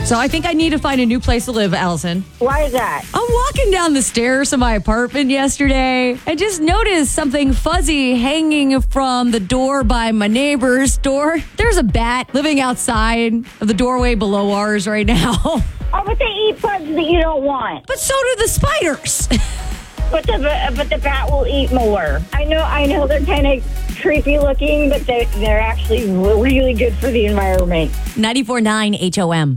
So I think I need to find a new place to live, Allison. Why is that? I'm walking down the stairs of my apartment yesterday. I just noticed something fuzzy hanging from the door by my neighbor's door. There's a bat living outside of the doorway below ours right now. Oh, but they eat bugs that you don't want. But so do the spiders. But the bat will eat more. I know they're kind of creepy looking, but they're actually really good for the environment. 94.9 HOM.